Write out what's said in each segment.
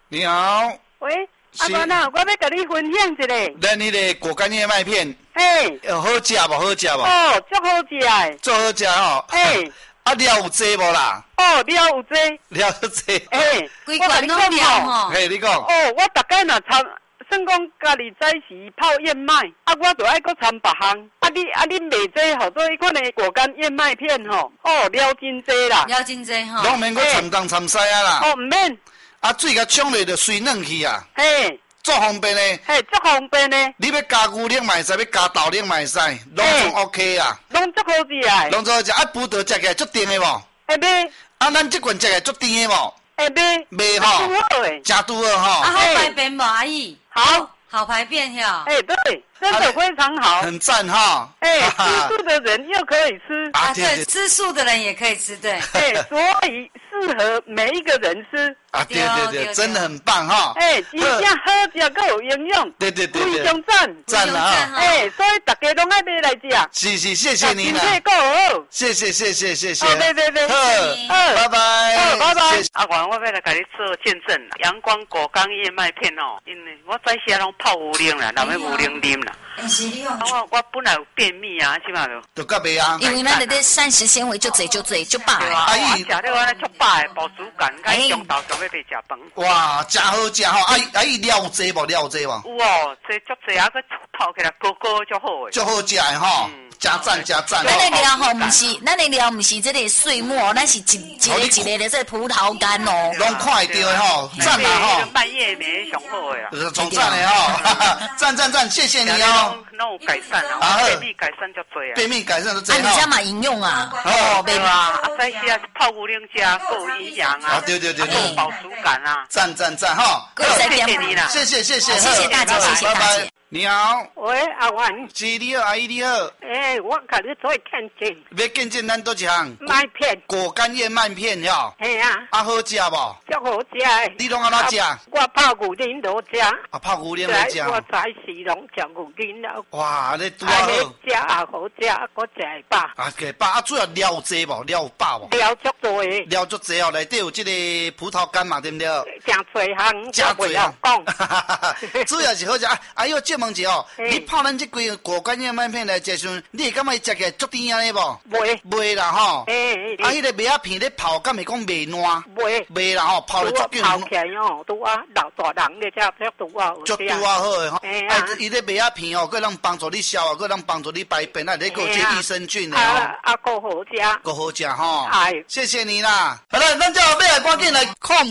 你好。 喂，阿官啊，我要跟你分享一个。 咱迄个果干燕麦片，好食无？好食无？ 哦，足好食诶。 足好食吼。啊，料有济无啦？ 哦，料有济。 料有济。 规罐拢料吼。 你讲。 哦，我大概若参，算讲家己早时泡燕麦，啊，我就爱搁参别项。啊，恁卖这吼做迄款的果干燕麦片吼，哦，料真济啦。 料真济吼。 拢免搁参东参西啊啦。 哦，唔免。 啊，水甲冲落就水嫩去啊。足方便呢。 足方便呢。 你要加牛奶嘛会使，要加豆奶嘛会使，拢总 OK 啊。 拢足好食啊。 拢足好食，啊，葡萄食起来足甜的无？ 会买。 啊，咱这款食起来足甜的无？ 会买。 卖吼。 拄好诶。 真拄好吼。 啊，好排便无阿姨？好排便哟。 对。真的非常好， 很赞哈！ 吃素的人又可以吃啊，对，吃素的人也可以吃，对， 所以适合每一个人吃啊，对，真的很棒哈！ 真正好食，更有营养， 对， 非常赞啊！ 所以大家都爱买来吃。 是，谢谢你啦，谢谢， 对， 拜拜， 拜拜。 阿官，我要来给你做见证啦，阳光果干燕麦片哦，因为我早时拢泡牛奶啦，哪要牛奶啉啦。我本来有便秘啊，起码就较袂啊。 因为咱的膳食纤维就饱。 阿姨，食了安尼足饱的饱足感，甲中昼上要袂食饭。 哇，真好食吼！阿姨料有济无？有哦，这足济啊，佮泡起来高足好诶。 足好食的吼，加赞。 咱的料吼，毋是这个碎末，咱是一个的这葡萄干哦。 拢看会到的吼，赞啊吼！ 半夜眠上好诶啊。 从赞的吼，赞，谢谢你哦。 拢有改善啊，便秘改善足多啊。 便秘改善都多。 啊，你家嘛饮用啊？ 哦，对啊，啊，早时啊泡牛奶食，够有营养啊。 对， 够饱足感啊。 赞哈！ 谢谢你啦， 谢谢大姐，谢谢大姐。 你好， 喂，阿元， 是你好，阿姨你好。 我甲你做见证。 要见证咱多一项？ 麦片。 果干燕麦片哟。啊，好食无？ 足好食诶。 你拢安怎食？ 我泡牛奶都食。 啊，泡牛奶来食。 我早时拢食牛奶了。 哇，你拄好。 食也好食，我食会饱。 啊，食饱啊，主要料有济无？料有饱无？ 料足多诶。 料足济哦，内底有这个葡萄干嘛，对不对？ 真侪项，我袂晓讲。 主要是好食啊！哎呦，借问一下哦，你泡咱这规果干燕麦片来食时，你会感觉食起来足甜安尼无？袂啦吼。啊，迄个麦仔片咧泡，敢会讲袂烂？袂啦吼，泡咧足紧。 泡起来哦，拄啊老大人咧食足拄啊。 足拄啊好诶吼。啊，伊咧麦仔片哦，佫能帮助你消化，佫能帮助你排便，啊，你佫有这益生菌诶吼。 啊，佫好食。 佫好食吼。谢谢你啦。好了，咱就要来赶紧来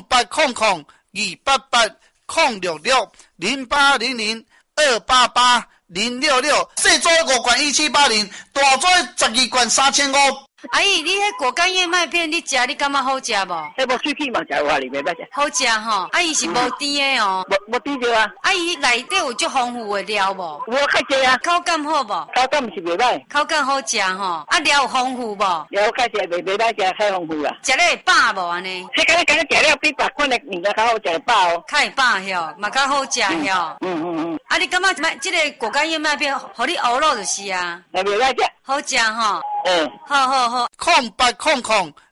0800-0800-0800-2800-066，细组5罐1780，大组12罐3500。 阿姨，你迄果干燕麦片，你食你感觉好食无？ 迄无水气嘛，食有里面食。 好食吼，阿姨是无甜的哦。 无甜着啊。 阿姨内底有足丰富的料无？ 有较济啊。 口感好无？ 口感是袂歹。 口感好食吼，啊料有丰富无？ 料较济袂歹食，太丰富啦。 食了会饱无安尼？ 迄敢食了比别款的物件较好食得饱哦。 较会饱哟，嘛较好食哟。啊，你感觉这个果干燕麦片，互你熬肉就是啊。 袂歹食。 好食吼。好。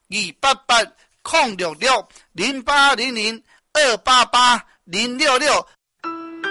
0800-2800-066，0800-288-066，